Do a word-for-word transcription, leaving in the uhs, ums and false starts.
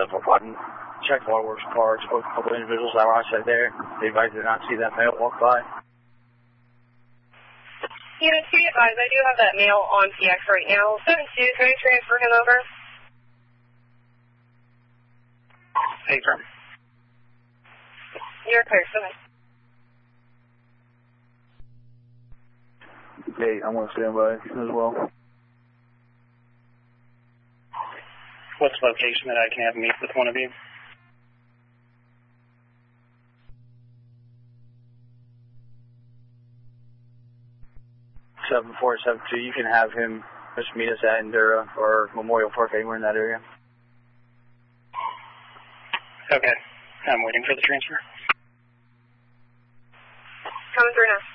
seven four one. Check waterworks car. Spoke to a couple of individuals that were outside there. They advised did not see that male walk by. Yeah, to be advised, I do have that male on P X right now. seven two, can I transfer him over? Hey, sir. You're clear, go ahead. Okay, I'm going to stand by as well. What's the location that I can have meet with one of you? seven four seven two, you can have him just meet us at Endura or Memorial Park, anywhere in that area. Okay, I'm waiting for the transfer. Coming through now.